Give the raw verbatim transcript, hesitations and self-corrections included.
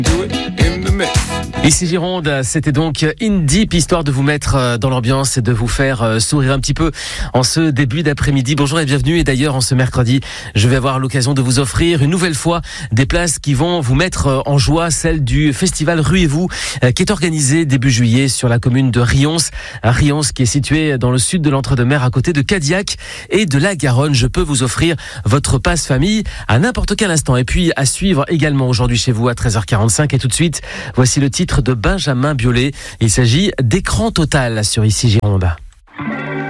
Ici Gironde, c'était donc In Deep, histoire de vous mettre dans l'ambiance et de vous faire sourire un petit peu en ce début d'après-midi. Bonjour et bienvenue. Et d'ailleurs, en ce mercredi, je vais avoir l'occasion de vous offrir une nouvelle fois des places qui vont vous mettre en joie, celle du festival Ruez-vous, qui est organisé début juillet sur la commune de Rions. Rions qui est situé dans le sud de l'Entre-deux-Mers, à côté de Cadillac et de la Garonne. Je peux vous offrir votre passe famille à n'importe quel instant. Et puis, à suivre également aujourd'hui chez vous à treize heures quarante-cinq. Et tout de suite, voici le titre de Benjamin Biolay. Il s'agit d'Écran Total sur Ici Gironde.